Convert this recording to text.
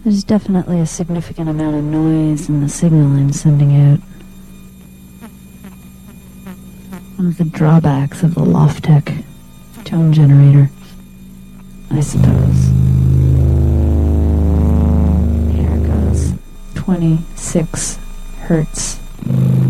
There's definitely a significant amount of noise in the signal I'm sending out. One of the drawbacks of the Loftec tone generator, I suppose. Here it goes. 26 hertz.